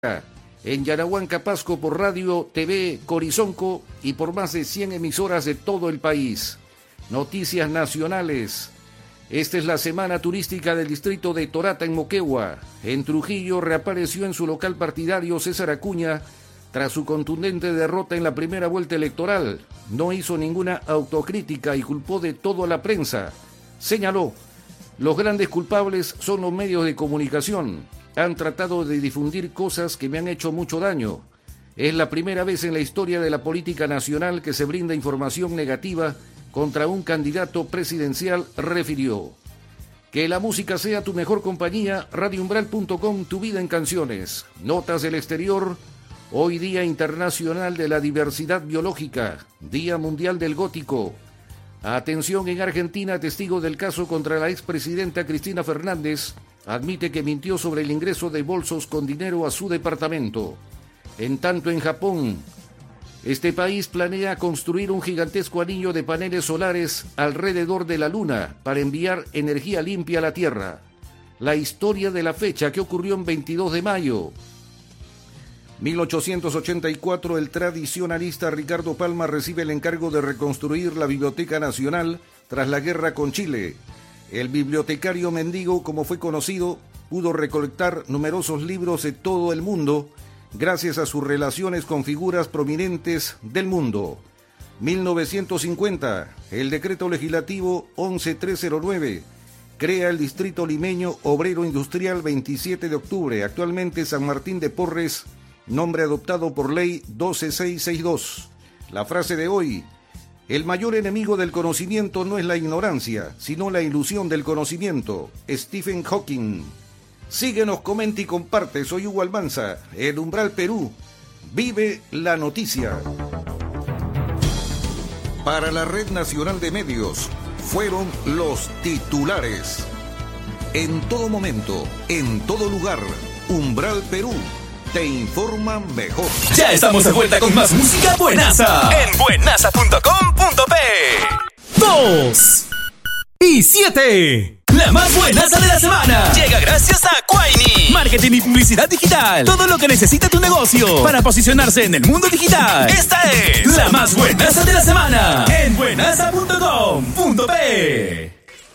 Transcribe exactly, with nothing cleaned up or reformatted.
en Yanahuanca, Pasco, por Radio T V Corizonco y por más de cien emisoras de todo el país. Noticias nacionales. Esta es la semana turística del distrito de Torata en Moquegua. En Trujillo reapareció en su local partidario César Acuña tras su contundente derrota en la primera vuelta electoral. No hizo ninguna autocrítica y culpó de todo a la prensa. Señaló: los grandes culpables son los medios de comunicación. Han tratado de difundir cosas que me han hecho mucho daño. Es la primera vez en la historia de la política nacional que se brinda información negativa contra un candidato presidencial, refirió. Que la música sea tu mejor compañía. radio umbral punto com, tu vida en canciones. Notas del exterior. Hoy Día Internacional de la Diversidad Biológica, Día Mundial del Gótico. Atención, en Argentina, testigo del caso contra la expresidenta Cristina Fernández admite que mintió sobre el ingreso de bolsos con dinero a su departamento. En tanto, en Japón, este país planea construir un gigantesco anillo de paneles solares alrededor de la Luna para enviar energía limpia a la Tierra. La historia de la fecha, que ocurrió en veintidós de mayo. mil ochocientos ochenta y cuatro, el tradicionalista Ricardo Palma recibe el encargo de reconstruir la Biblioteca Nacional tras la guerra con Chile. El bibliotecario mendigo, como fue conocido, pudo recolectar numerosos libros de todo el mundo gracias a sus relaciones con figuras prominentes del mundo. mil novecientos cincuenta, el decreto legislativo once mil trescientos nueve crea el distrito limeño obrero industrial veintisiete de octubre, actualmente San Martín de Porres, nombre adoptado por ley doce mil seiscientos sesenta y dos. La frase de hoy: el mayor enemigo del conocimiento no es la ignorancia, sino la ilusión del conocimiento. Stephen Hawking. Síguenos, comenta y comparte. Soy Hugo Almanza, El Umbral Perú. Vive la noticia. Para la Red Nacional de Medios, fueron los titulares. En todo momento, en todo lugar, Umbral Perú te informa mejor. Ya estamos de vuelta con más música buenaza en buenaza punto com punto pe. Dos y siete. La más buenaza de la semana llega gracias a Quaini. Marketing y publicidad digital. Todo lo que necesita tu negocio para posicionarse en el mundo digital. Esta es la más buenaza de la semana en buenaza punto com punto pe.